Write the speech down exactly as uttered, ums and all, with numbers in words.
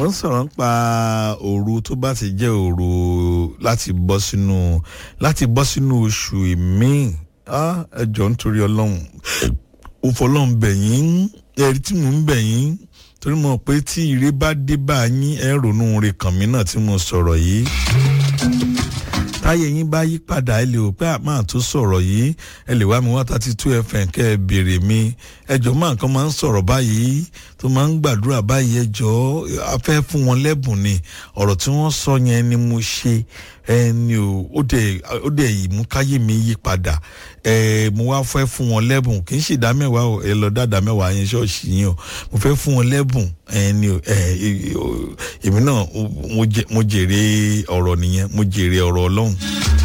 mo ń sọ̀rọ̀ nípa òru tó bá ti jẹ́ òru láti bọ́ sínú láti bọ́ sínú oṣù míì ẹ jọ̀ọ́ nítorí ọlọ́run ó fọlọ́run bẹ̀ yín ẹ̀rí tí mò ń bẹ̀ yín torí mo pé tí ire bá dé bá yín ẹ ronú re kàn mí náà tí mo sọ̀rọ̀ yìí táyé yín bá yí padà ẹ lè rò pé àmọ́ tó sọ̀rọ̀ yìí ẹ lè wá mi wá thirty two F M kẹ́ ẹ béèrè mi ẹjọ́ máa nǹkan máa ń sọ̀rọ̀ báyìí tó máa ń gbàdúrà báyìí ẹjọ́ afẹ́ fún wọn lẹ́bùn ni ọ̀rọ̀ tí wọ́n sọ yẹn ni mo ṣe ẹni o ó dẹ̀ ó dẹ̀ yìí mú káyé mi yí padà ẹ mo wá fẹ́ fún wọn lẹ́bùn kì í ṣe ìdá mẹ́wàá o ẹ lọ dáadáa mẹ́wàá yẹn ṣọ́ọ̀ṣì yín o mo fẹ́ fún wọn lẹ́bùn ẹni o ẹ èmi náà mo jèrè ọ̀rọ̀ nìyẹn mo jèrè ọ̀rọ̀ Ọlọ́run.